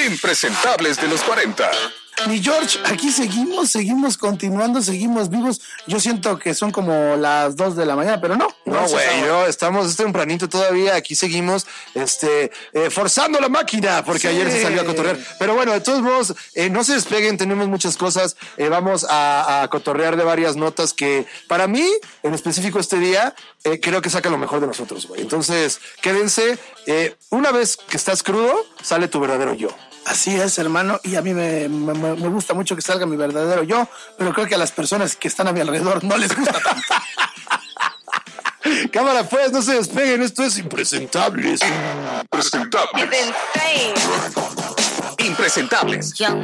impresentables de los 40. Mi George, aquí seguimos continuando, seguimos vivos. Yo siento que son como las 2 de la mañana, pero no. No, güey, no, estamos tempranito todavía, aquí seguimos forzando la máquina, porque ayer se salió a cotorrear. Pero bueno, de todos modos, no se despeguen, tenemos muchas cosas, vamos a cotorrear de varias notas que para mí, en específico este día, creo que saca lo mejor de nosotros, güey. Entonces, quédense, una vez que estás crudo, sale tu verdadero yo. Así es, hermano, y a mí me gusta mucho que salga mi verdadero yo, pero creo que a las personas que están a mi alrededor no les gusta tanto. Cámara, pues, no se despeguen, esto es Impresentables. Impresentables. Impresentables.